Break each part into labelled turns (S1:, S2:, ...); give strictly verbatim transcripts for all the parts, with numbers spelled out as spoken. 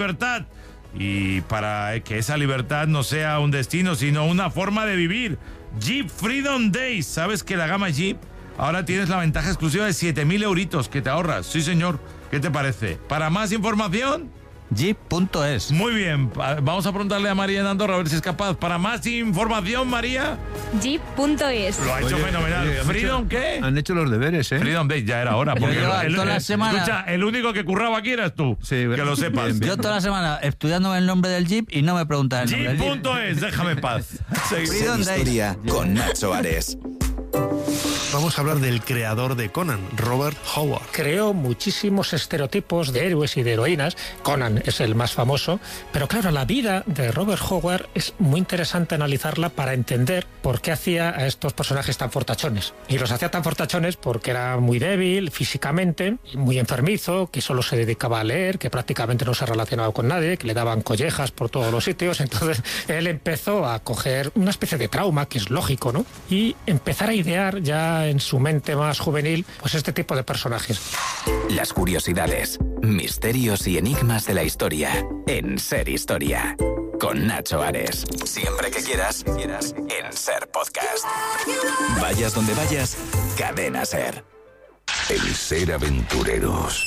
S1: libertad. Y para que esa libertad no sea un destino, sino una forma de vivir. Jeep Freedom Days. ¿Sabes que la gama Jeep ahora tienes la ventaja exclusiva de siete mil euritos que te ahorras? Sí, señor. ¿Qué te parece? Para más información,
S2: jeep punto es.
S1: Muy bien. Vamos a preguntarle a María en Andorra a ver si es capaz. Para más información, María,
S3: jeep punto es.
S1: Lo ha hecho
S4: Oye,
S1: fenomenal.
S4: oye, ¿han
S1: ¿Freedom
S4: hecho,
S1: qué?
S4: Han hecho los deberes, ¿eh?
S1: Freedom Days, ya era hora. Porque
S2: Yo
S1: el,
S2: toda la
S1: el-
S2: semana-
S1: Escucha, el único que curraba aquí eras tú.
S4: Sí,
S1: que
S4: bien,
S1: lo sepas.
S4: bien, bien.
S2: Yo toda la semana estudiándome el nombre del Jeep y no me preguntan el nombre
S1: Jeep
S2: del Jeep.
S1: punto es, déjame en paz.
S2: Freedom
S5: Ser
S2: Days.
S5: Historia con Nacho Ares.
S6: Vamos a hablar del creador de Conan, Robert Howard.
S7: Creó muchísimos estereotipos de héroes y de heroínas. Conan es el más famoso, pero claro, la vida de Robert Howard es muy interesante analizarla para entender por qué hacía a estos personajes tan fortachones. Y los hacía tan fortachones porque era muy débil físicamente, muy enfermizo, que solo se dedicaba a leer, que prácticamente no se relacionaba con nadie, que le daban collejas por todos los sitios. Entonces él empezó a coger una especie de trauma, que es lógico, ¿no? Y empezar a idear ya en su mente más juvenil, pues este tipo de personajes.
S5: Las curiosidades, misterios y enigmas de la historia en Ser Historia. Con Nacho Ares. Siempre que quieras, quieras en Ser Podcast. Vayas donde vayas, Cadena Ser.
S8: El Ser Aventureros.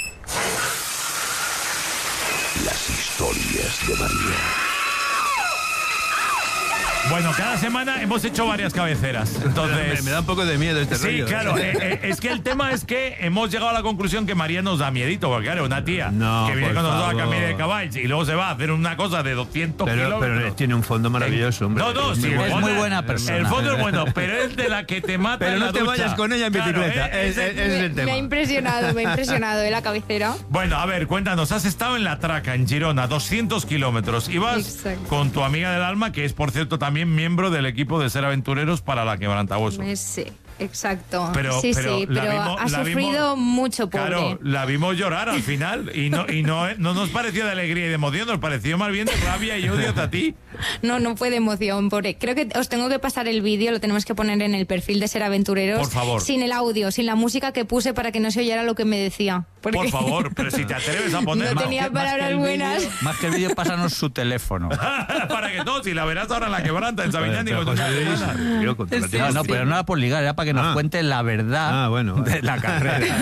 S8: Las historias de María.
S1: Bueno, cada semana hemos hecho varias cabeceras. Entonces,
S4: me, me da un poco de miedo este
S1: sí,
S4: rollo.
S1: claro. eh, eh, es que el tema es que hemos llegado a la conclusión que María nos da miedito, porque claro, una tía
S4: No,
S1: que viene
S4: por
S1: con nosotros a
S4: favor.
S1: camino de caballos y luego se va a hacer una cosa de doscientos
S4: Pero,
S1: kilómetros.
S4: pero tiene un fondo maravilloso, hombre.
S1: No, no,
S4: Es
S1: sí,
S4: muy
S1: el
S2: Es
S1: fondo-
S2: muy buena persona.
S1: El fondo es bueno, pero es de la que te mata
S4: Pero
S1: en
S4: no
S1: la
S4: te
S1: ducha.
S4: vayas con ella en
S1: Claro,
S4: bicicleta.
S1: eh,
S4: es,
S1: ese-
S4: es- ese es el
S3: Me
S4: tema.
S3: ha impresionado, me ha impresionado ¿eh? La cabecera.
S1: Bueno, a ver, cuéntanos, has estado en La Traca, en Girona, doscientos kilómetros. Ibas
S3: Exacto.
S1: con tu amiga del alma, que es, por cierto, también miembro del equipo de Ser Aventureros para la Quebrantahuesos.
S3: Pues sí, exacto.
S1: Pero-
S3: sí,
S1: pero
S3: sí,
S1: la
S3: pero
S1: vimos-
S3: ha
S1: la
S3: sufrido
S1: vimos-
S3: mucho, pobre.
S1: Claro, la vimos llorar al final y no y no, no nos pareció de alegría y de emoción, nos pareció más bien de rabia y odio hacia ti.
S3: No, no fue de emoción, pobre. Creo que os tengo que pasar el vídeo, lo tenemos que poner en el perfil de Ser Aventureros.
S1: Por favor.
S3: Sin el audio, sin la música que puse para que no se oyera lo que me decía. Porque
S1: Por favor, pero si te atreves a
S3: no
S1: ponerlo.
S3: tenía
S2: Más que
S3: palabras
S2: el
S3: buenas.
S2: vídeo- Más que el vídeo, pásanos su teléfono.
S1: Para que todos, y la verás ahora en La Quebranta, en Sabiñán y
S4: Pero,
S1: con
S4: José Luis, yo con toda la
S2: No,
S4: tía-
S2: no, pero no era por ligar, era para que nos
S4: Ah.
S2: cuente la verdad
S4: Ah, bueno,
S2: de
S4: vale.
S2: la carrera.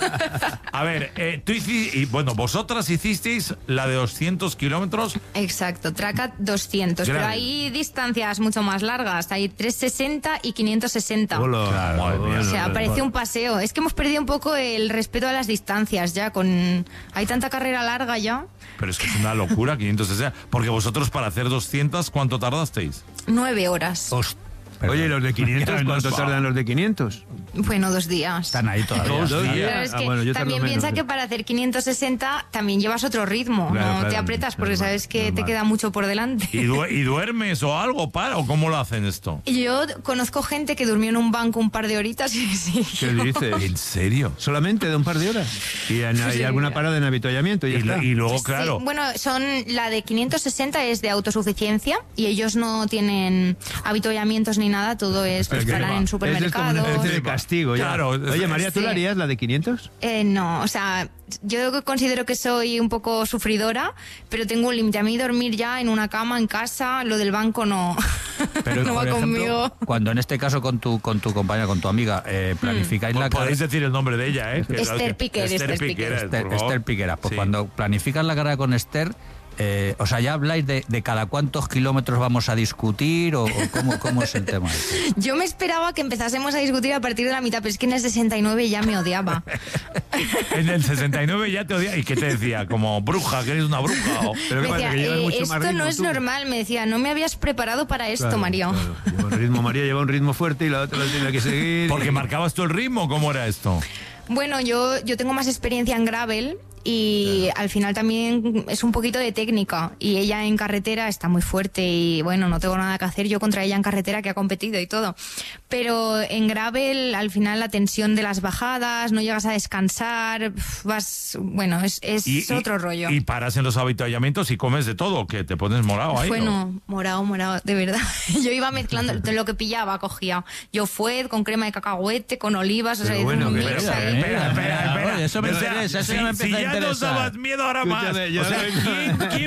S1: A ver, eh, tú hiciste, y bueno, vosotras hicisteis la de doscientos kilómetros.
S3: Exacto, Traca doscientos,
S1: Grave.
S3: pero hay distancias mucho más largas, hay trescientos sesenta y quinientos sesenta.
S4: Hola.
S1: Claro, madre mía.
S3: O sea, parece un paseo. Es que hemos perdido un poco el respeto a las distancias ya, con hay tanta carrera larga ya.
S1: Pero es que es una locura, quinientos sesenta. Porque vosotros para hacer doscientos, ¿cuánto tardasteis?
S3: Nueve horas.
S4: Oye, ¿y los de quinientos? ¿Cuánto tardan los de quinientos?
S3: Bueno, dos días.
S2: Están ahí todavía.
S1: Dos
S4: Dos
S1: días.
S4: días.
S3: Pero es
S4: Ah,
S3: que
S4: bueno, yo tardo
S3: también
S4: menos,
S3: piensa
S4: sí.
S3: que para hacer quinientos sesenta también llevas otro ritmo,
S4: Claro,
S3: no
S4: claro,
S3: te apretas porque
S4: normal,
S3: sabes que te
S4: normal.
S3: queda mucho por delante.
S1: ¿Y, du- y duermes o algo, para? ¿O cómo lo hacen esto?
S3: Yo conozco gente que durmió en un banco un par de horitas y sí.
S4: ¿Qué dices?
S1: ¿En serio?
S4: ¿Solamente de un par de horas? ¿Y en- hay
S3: Sí.
S4: alguna parada en avituallamiento? Y, ya
S1: Y, lo-
S4: está.
S1: y luego,
S3: Sí,
S1: claro,
S3: bueno, son la de quinientos sesenta es de autosuficiencia y ellos no tienen habituallamientos ni nada, todo es pues,
S4: Porque
S3: estarán
S4: es
S3: en
S4: de como una
S3: supermercados.
S4: especie de castigo. ya.
S1: Claro,
S4: Oye, María, ¿tú
S3: sí.
S4: la harías la de quinientos?
S3: Eh, no, o sea, yo considero que soy un poco sufridora, pero tengo un límite. A mí dormir ya en una cama, en casa, lo del banco no,
S2: Pero,
S3: no va
S2: por ejemplo,
S3: conmigo.
S2: cuando en este caso con tu con tu compañera, con tu amiga, eh, planificáis la
S1: podéis
S2: carrera...
S1: decir el nombre de ella, ¿eh? Que-
S3: Esther
S1: que-
S3: Piquer, Esther Piquer.
S1: Piquer,
S2: Esther,
S1: por favor.
S2: Esther Piquera, pues
S1: Sí.
S2: cuando planificas la carrera con Esther, eh, o sea, ¿ya habláis de, de cada cuántos kilómetros vamos a discutir o, o cómo, cómo es el tema?
S3: Yo me esperaba que empezásemos a discutir a partir de la mitad, pero es que en el sesenta y nueve ya me odiaba.
S1: En el sesenta y nueve ya te odia. ¿Y qué te decía? Como bruja, que eres una bruja. o-
S4: Pero
S3: Me
S4: ¿qué pasa?
S3: decía,
S4: Que llevas
S3: "Eh,
S4: mucho más
S3: esto
S4: ritmo
S3: no es
S4: tú".
S3: normal, me decía, no me habías preparado para esto,
S4: Claro,
S3: Mario.
S4: claro. Lleva un ritmo, María lleva un ritmo fuerte y la otra la tiene que seguir.
S1: Porque marcabas tú el ritmo, ¿cómo era esto?
S3: Bueno, yo, yo tengo más experiencia en gravel y al final también es un poquito de técnica y ella en carretera está muy fuerte y bueno, no tengo nada que hacer yo contra ella en carretera, que ha competido y todo, pero en gravel al final la tensión de las bajadas, no llegas a descansar, vas, bueno, es, es
S1: Y,
S3: otro
S1: y-
S3: rollo.
S1: Y paras en los avituallamientos y comes de todo, que te pones morado ahí. ¿no?
S3: Bueno, morado, morado, de verdad. Yo iba mezclando lo que pillaba, cogía. Yo fuet con crema de cacahuete, con olivas, o sea,
S4: Pero bueno,
S3: un
S4: que-
S3: mix
S4: pero-
S3: ahí.
S1: Espera, espera, espera.
S2: Oye, eso me
S1: O sea,
S2: interesa, eso
S1: si-
S2: ya me
S1: si
S2: empieza a
S1: ya nos
S2: interesar.
S1: dabas miedo ahora más.
S4: Escúchame, yo
S1: O sea,
S4: no vengo-
S1: ¿quién, quién